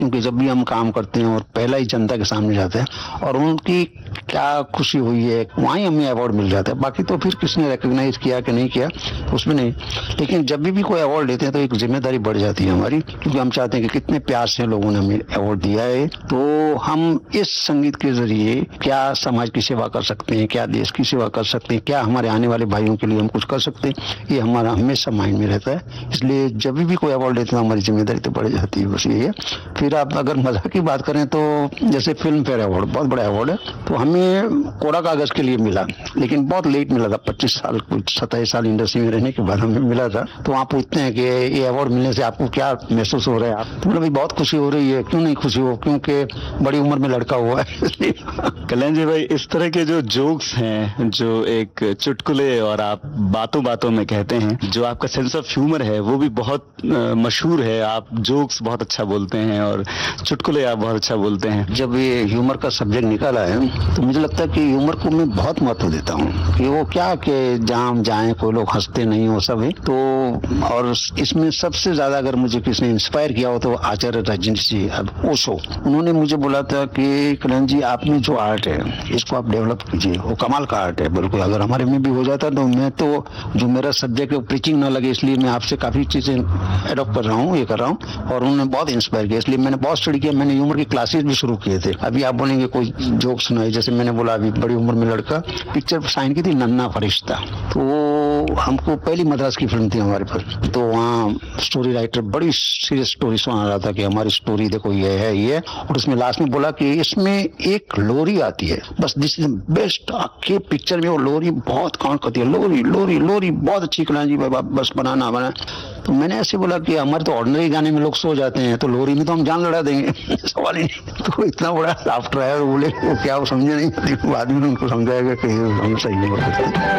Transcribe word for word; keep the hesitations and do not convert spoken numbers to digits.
क्योंकि जब भी हम काम करते हैं और पहला ही जनता के सामने जाते हैं और उनकी क्या खुशी हुई है, वहीं हमें अवार्ड मिल जाता है। बाकी तो फिर किसने रिकॉग्नाइज किया कि नहीं किया उसमें नहीं, लेकिन जब भी भी कोई अवार्ड लेते हैं तो एक जिम्मेदारी बढ़ जाती है हमारी, क्योंकि हम चाहते हैं कि कितने प्यार से लोगों ने हमें अवार्ड दिया है, तो हम इस संगीत के जरिए क्या समाज की सेवा कर सकते हैं, क्या देश की सेवा कर सकते हैं, क्या हमारे आने वाले भाइयों के लिए हम कुछ कर सकते हैं, ये हमारा हमेशा माइंड में रहता है। इसलिए जब भी कोई अवार्ड लेते हैं हमारी जिम्मेदारी तो बढ़ जाती है, बस यही है। फिर आप अगर मजा की बात करें तो जैसे फिल्म फेयर अवार्ड बहुत बड़ा अवार्ड है, तो हमें कोरा कागज के लिए मिला, लेकिन बहुत लेट मिला था, पच्चीस साल कुछ सत्ताईस साल इंडस्ट्री में रहने के बाद हमें मिला था। तो आप पूछते हैं कि ये अवार्ड मिलने से आपको क्या महसूस हो रहा है, आप मतलब बहुत खुशी हो रही है। क्यों नहीं खुशी हो, क्योंकि बड़ी उम्र में लड़का हुआ है। कल्याण जी भाई, इस तरह के जो जोक्स हैं, जो एक चुटकुले और आप बातों बातों में कहते हैं, जो आपका सेंस ऑफ ह्यूमर है वो भी बहुत मशहूर है। आप जोक्स बहुत अच्छा बोलते हैं और चुटकुले आप बहुत अच्छा बोलते हैं। जब ये ह्यूमर का सब्जेक्ट निकाला है तो मुझे लगता है कि ह्यूमर को मैं बहुत महत्व देता हूँ, कि वो क्या कि जहाँ हम जाएं कोई लोग हंसते नहीं हो सब है। तो और इसमें सबसे ज्यादा अगर मुझे किसने इंस्पायर किया हो तो आचार्य रजनीश जी, ओशो, उन्होंने मुझे बोला था कि कल्याण जी आप में जो आर्ट है इसको आप डेवलप कीजिए, वो कमाल का आर्ट है बिल्कुल। अगर हमारे में भी हो जाता तो मैं तो जो मेरा सब्जेक्ट है प्रीचिंग ना लगे, इसलिए मैं आपसे काफी चीजें एडॉप्ट कर रहा हूँ, ये कर रहा हूँ। और उन्होंने बहुत इंस्पायर किया, इसलिए मैंने बहुत स्टडी किया। मैंने ह्यूमर की क्लासेस भी शुरू किए थे। अभी आप बोलेंगे कोई जोक सुनाई, जैसे मैंने बोला अभी बड़ी उम्र में लड़का पिक्चर साइन की थी, नन्हा फरिश्ता, तो हमको पहली मद्रास की फिल्म थी हमारे पर, तो वहाँ स्टोरी राइटर बड़ी सीरियस स्टोरी सुना रहा था कि हमारी स्टोरी देखो ये है ये, और उसमें लास्ट में बोला कि इसमें एक लोरी आती है, बस दिस इज बेस्ट के पिक्चर में वो लोरी बहुत काउंट करती है, लोरी लोरी लोरी बहुत अच्छी कल्याण जी बाबा, बस बनाना बना। तो मैंने ऐसे बोला कि हमारे तो ऑर्डिनरी गाने में लोग सो जाते हैं, तो लोरी में तो हम जान लड़ा देंगे, सवाल ही नहीं। तो इतना बड़ा लाफ्टर आया और बोले वो क्या वो समझे नहीं, बाद में उनको समझाएगा कि हम सही नहीं बोलते।